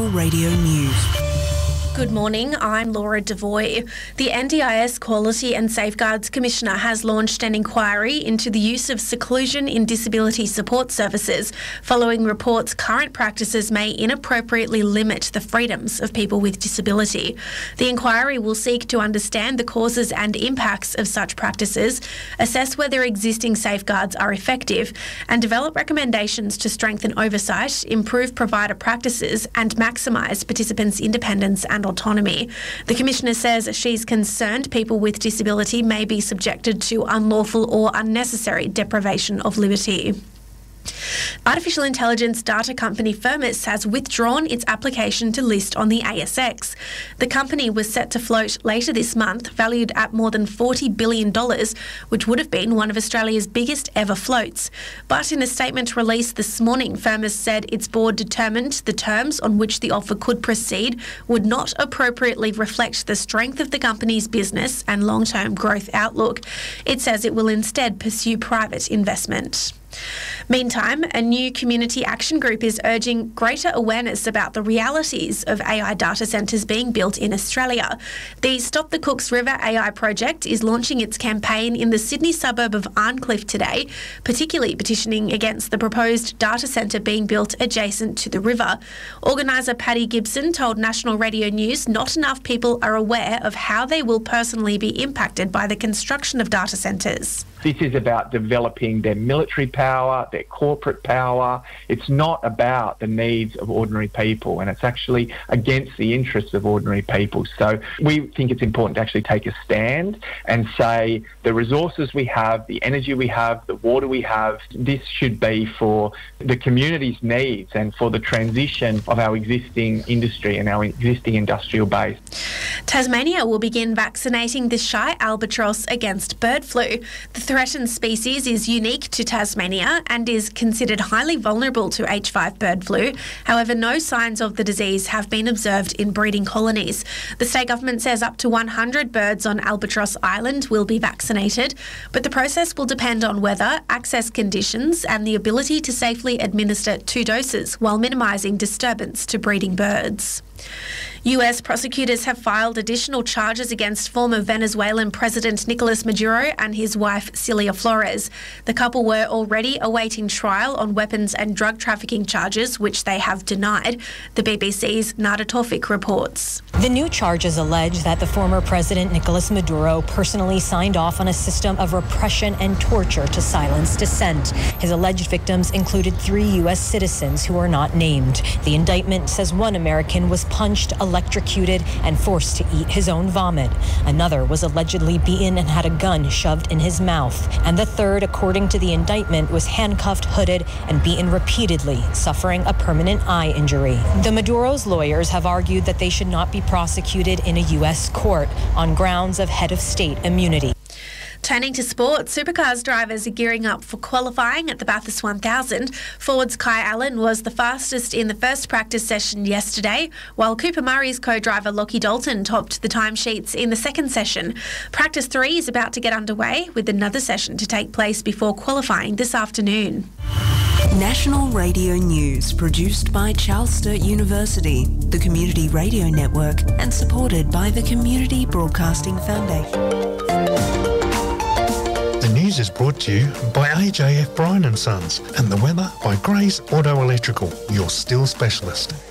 National Radio News. Good morning, I'm Laura Devoy. The NDIS Quality and Safeguards Commissioner has launched an inquiry into the use of seclusion in disability support services following reports current practices may inappropriately limit the freedoms of people with disability. The inquiry will seek to understand the causes and impacts of such practices, assess whether existing safeguards are effective, and develop recommendations to strengthen oversight, improve provider practices, and maximise participants' independence and autonomy. The Commissioner says she's concerned people with disability may be subjected to unlawful or unnecessary deprivation of liberty. Artificial intelligence data company Firmus has withdrawn its application to list on the ASX. The company was set to float later this month, valued at more than $40 billion, which would have been one of Australia's biggest ever floats. But in a statement released this morning, Firmus said its board determined the terms on which the offer could proceed would not appropriately reflect the strength of the company's business and long-term growth outlook. It says it will instead pursue private investment. Meantime, a new community action group is urging greater awareness about the realities of AI data centres being built in Australia. The Stop the Cooks River AI project is launching its campaign in the Sydney suburb of Arncliffe today, particularly petitioning against the proposed data centre being built adjacent to the river. Organiser Paddy Gibson told National Radio News not enough people are aware of how they will personally be impacted by the construction of data centres. This is about developing their military power, their corporate power. It's not about the needs of ordinary people, and it's actually against the interests of ordinary people. So we think it's important to actually take a stand and say the resources we have, the energy we have, the water we have, this should be for the community's needs and for the transition of our existing industry and our existing industrial base. Tasmania will begin vaccinating the shy albatross against bird flu. The threatened species is unique to Tasmania and is considered highly vulnerable to H5 bird flu. However, no signs of the disease have been observed in breeding colonies. The state government says up to 100 birds on Albatross Island will be vaccinated, but the process will depend on weather, access conditions, and the ability to safely administer 2 doses while minimising disturbance to breeding birds. US prosecutors have filed additional charges against former Venezuelan President Nicolas Maduro and his wife Cilia Flores. The couple were already awaiting trial on weapons and drug trafficking charges, which they have denied. The BBC's Nada Tawfik reports. The new charges allege that the former President Nicolas Maduro personally signed off on a system of repression and torture to silence dissent. His alleged victims included 3 US citizens who are not named. The indictment says one American was punched, electrocuted, and forced to eat his own vomit. Another was allegedly beaten and had a gun shoved in his mouth. And the third, according to the indictment, was handcuffed, hooded, and beaten repeatedly, suffering a permanent eye injury. The Maduro's lawyers have argued that they should not be prosecuted in a U.S. court on grounds of head of state immunity. Turning to sport, supercars drivers are gearing up for qualifying at the Bathurst 1000. Ford's Kai Allen was the fastest in the first practice session yesterday, while Cooper Murray's co-driver Lockie Dalton topped the timesheets in the second session. Practice 3 is about to get underway, with another session to take place before qualifying this afternoon. National Radio News, produced by Charles Sturt University, the Community Radio Network, and supported by the Community Broadcasting Foundation. The news is brought to you by AJF Bryan & Sons and the weather by Gray's Auto Electrical, your steel specialist.